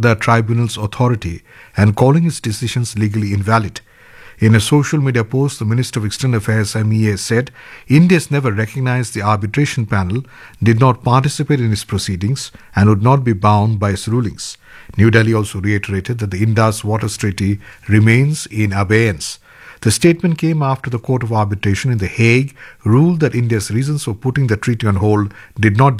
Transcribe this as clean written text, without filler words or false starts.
the tribunal's authority and calling its decisions legally invalid. In a social media post, the Minister of External Affairs MEA said India has never recognized the arbitration panel, did not participate in its proceedings, and would not be bound by its rulings. New Delhi also reiterated that the Indus Waters Treaty remains in abeyance. The statement came after the Court of Arbitration in The Hague ruled that India's reasons for putting the treaty on hold did not